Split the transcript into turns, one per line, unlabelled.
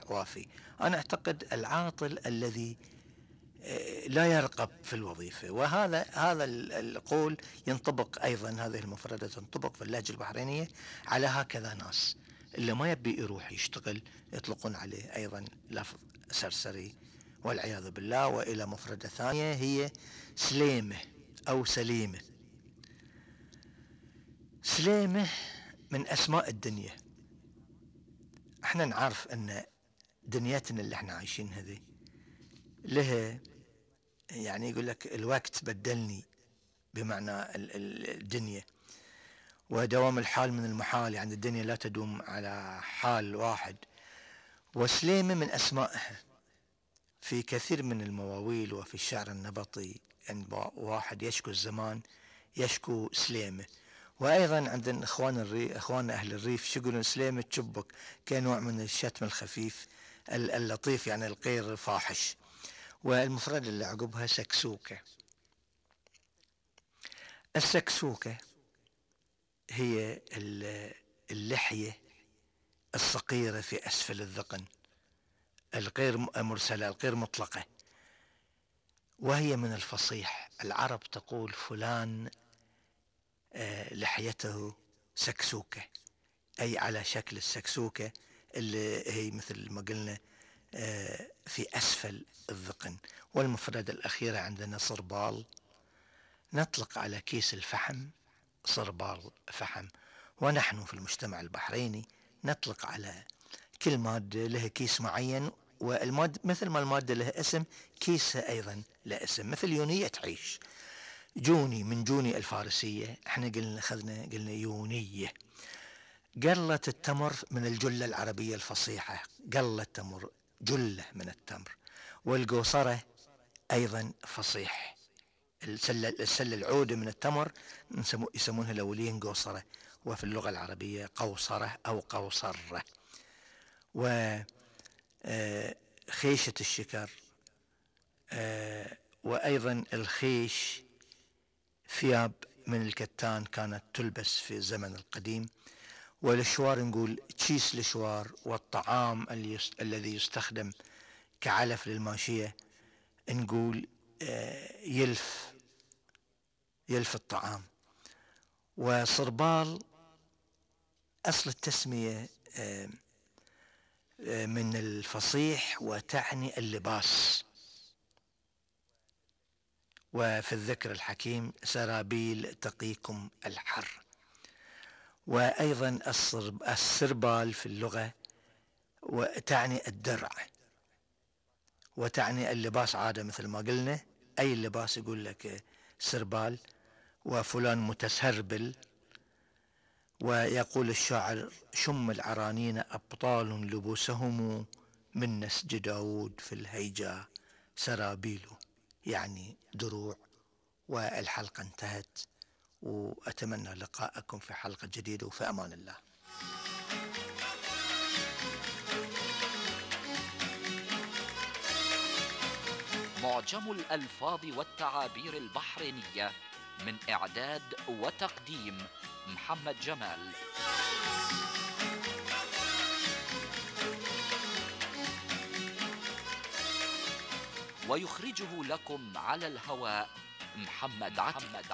وافي. أنا أعتقد العاطل الذي لا يرغب في الوظيفة، وهذا القول ينطبق أيضا، هذه المفردة تنطبق في اللهجة البحرينية على هكذا ناس اللي ما يبي يروح يشتغل يطلقون عليه أيضا لفظ سرسري والعياذ بالله. وإلى مفردة ثانية هي سليمة أو سليمة. سليمة من أسماء الدنيا. احنا نعرف أن دنيتنا اللي احنا عايشين هذه لها، يعني يقول لك الوقت بدلني، بمعنى الدنيا، ودوام الحال من المحال، يعني الدنيا لا تدوم على حال واحد. وسليمة من أسمائها في كثير من المواويل وفي الشعر النبطي، عند واحد يشكو الزمان يشكو سليمة. وأيضا عندنا إخوان أهل الريف شغلون سليمة تشبك كنوع من الشتم الخفيف اللطيف، يعني الغير فاحش. والمفرد اللي عقبها سكسوكة. السكسوكة هي اللحية الصقيرة في أسفل الذقن، الغير مرسلة، الغير مطلقة، وهي من الفصيح. العرب تقول فلان لحيته سكسوكة، أي على شكل السكسوكة اللي هي مثل ما قلنا في أسفل الذقن. والمفردة الأخيرة عندنا صربال. نطلق على كيس الفحم صربال فحم. ونحن في المجتمع البحريني نطلق على كل مادة لها كيس معين، والمادة مثل ما المادة لها اسم كيسها أيضا لها اسم. مثل يونية عيش، جوني من جوني الفارسية، احنا قلنا يونية. قلة التمر من الجلة العربية الفصيحة، قلة تمر، جلة من التمر. والقوصرة أيضا فصيح، السلة العودة من التمر يسمونها الأولين قوصرة، وفي اللغة العربية قوصرة أو قوصرة. وخيشة الشكر، وأيضا الخيش ثياب من الكتان كانت تلبس في الزمن القديم. والشوار نقول تشيس الشوار. والطعام الذي يستخدم كعلف للماشية نقول يلف الطعام. وصربال أصل التسمية من الفصيح وتعني اللباس. وفي الذكر الحكيم سرابيل تقيكم الحر. وأيضا السربال في اللغة وتعني الدرع، وتعني اللباس عادة مثل ما قلنا، أي اللباس يقول لك سربال. وفلان متسربل. ويقول الشاعر شم العرانين أبطال لبوسهم من نسج داود في الهيجا سرابيل، يعني دروع. والحلقة انتهت، وأتمنى لقاءكم في حلقة جديدة، وفي أمان الله.
معجم الألفاظ والتعابير البحرينية، من إعداد وتقديم محمد جمال. ويخرجه لكم على الهواء محمد عتيق.